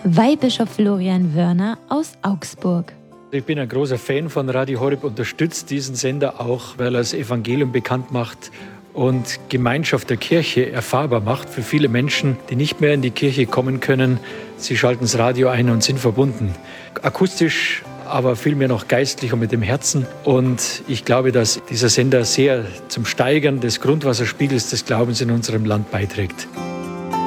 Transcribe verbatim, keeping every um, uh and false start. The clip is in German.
Weihbischof Florian Wörner aus Augsburg. Ich bin ein großer Fan von Radio Horeb, unterstützt diesen Sender auch, weil er das Evangelium bekannt macht und Gemeinschaft der Kirche erfahrbar macht für viele Menschen, die nicht mehr in die Kirche kommen können. Sie schalten das Radio ein und sind verbunden. Akustisch, aber vielmehr noch geistlich und mit dem Herzen. Und ich glaube, dass dieser Sender sehr zum Steigern des Grundwasserspiegels des Glaubens in unserem Land beiträgt.